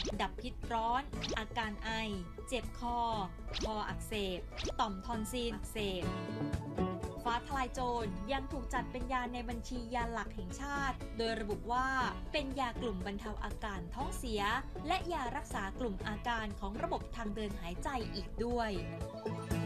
ดับพิษร้อนอาการไอเจ็บคออักเสบต่อมทอนซิลอักเสบฟ้าทลายโจรยังถูกจัดเป็นยาในบัญชียาหลักแห่งชาติโดยระบุว่าเป็นยากลุ่มบรรเทาอาการท้องเสียและยารักษากลุ่มอาการของระบบทางเดินหายใจอีกด้วย